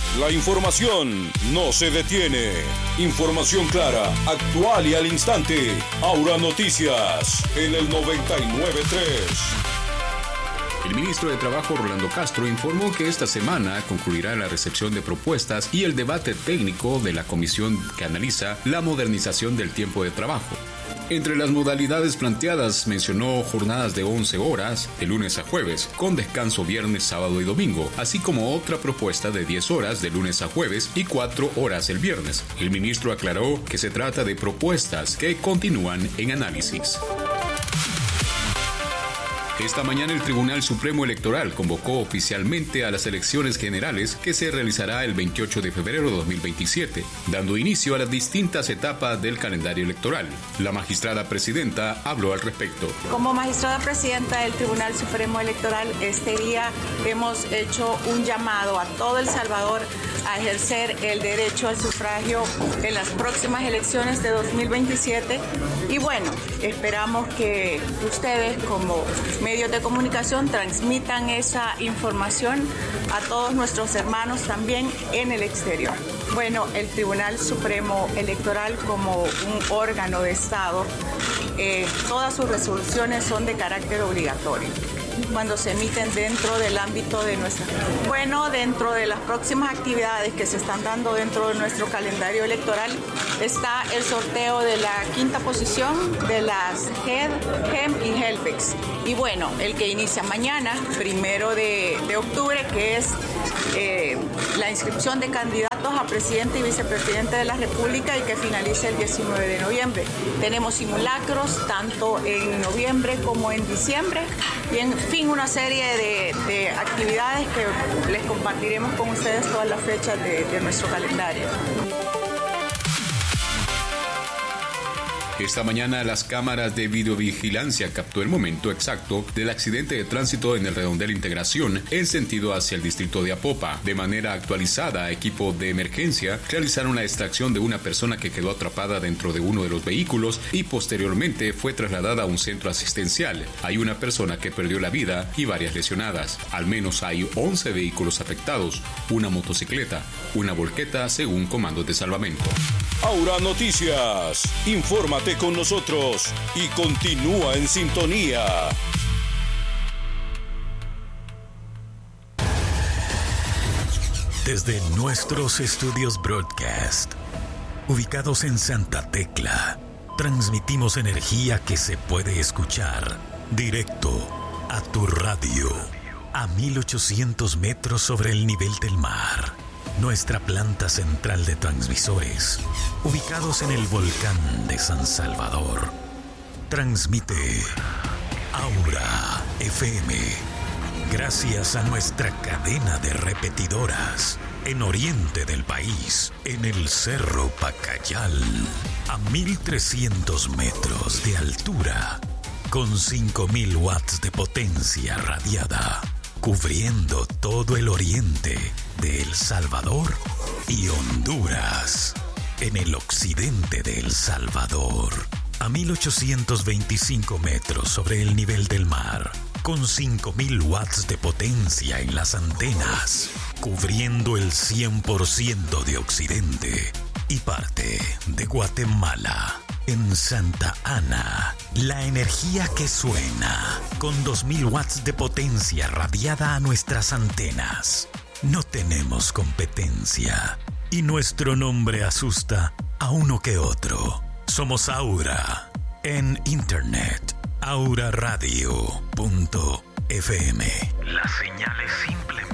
La información no se detiene. Información clara, actual y al instante. Aura Noticias, en el 99.3. El ministro de Trabajo, Rolando Castro, informó que esta semana concluirá la recepción de propuestas y el debate técnico de la comisión que analiza la modernización del tiempo de trabajo. Entre las modalidades planteadas mencionó jornadas de 11 horas, de lunes a jueves, con descanso viernes, sábado y domingo, así como otra propuesta de 10 horas de lunes a jueves y 4 horas el viernes. El ministro aclaró que se trata de propuestas que continúan en análisis. Esta mañana el Tribunal Supremo Electoral convocó oficialmente a las elecciones generales que se realizará el 28 de febrero de 2027, dando inicio a las distintas etapas del calendario electoral. La magistrada presidenta habló al respecto. Como magistrada presidenta del Tribunal Supremo Electoral, este día hemos hecho un llamado a todo El Salvador a ejercer el derecho al sufragio en las próximas elecciones de 2027. Y bueno, esperamos que ustedes como medios de comunicación transmitan esa información a todos nuestros hermanos también en el exterior. Bueno, el Tribunal Supremo Electoral como un órgano de Estado, todas sus resoluciones son de carácter obligatorio cuando se emiten dentro del ámbito de nuestra... Bueno, dentro de las próximas actividades que se están dando dentro de nuestro calendario electoral está el sorteo de la quinta posición de las HED, GEM y HELPEX. Y bueno, el que inicia mañana, 1 de octubre, que es la inscripción de candidatos a presidente y vicepresidente de la República y que finaliza el 19 de noviembre. Tenemos simulacros tanto en noviembre como en diciembre y en fin una serie de actividades que les compartiremos con ustedes todas las fechas de nuestro calendario. Esta mañana las cámaras de videovigilancia captó el momento exacto del accidente de tránsito en el redondel Integración en sentido hacia el distrito de Apopa. De manera actualizada, equipos de emergencia realizaron la extracción de una persona que quedó atrapada dentro de uno de los vehículos y posteriormente fue trasladada a un centro asistencial. Hay una persona que perdió la vida y varias lesionadas. Al menos hay 11 vehículos afectados, una motocicleta, una volqueta según comandos de salvamento. Aura Noticias, infórmate con nosotros y continúa en sintonía. Desde nuestros estudios broadcast, ubicados en Santa Tecla, transmitimos energía que se puede escuchar directo a tu radio, a 1800 metros sobre el nivel del mar. Nuestra planta central de transmisores, ubicados en el volcán de San Salvador, transmite Aura FM. Gracias a nuestra cadena de repetidoras en oriente del país, en el Cerro Pacayal, a 1300 metros de altura, con 5000 watts de potencia radiada, cubriendo todo el oriente de El Salvador y Honduras, en el occidente de El Salvador, a 1825 metros sobre el nivel del mar, con 5000 watts de potencia en las antenas, cubriendo el 100% de Occidente y parte de Guatemala. En Santa Ana, la energía que suena, con 2000 watts de potencia radiada a nuestras antenas. No tenemos competencia y nuestro nombre asusta a uno que otro. Somos Aura en internet, auraradio.fm. La señal es simplemente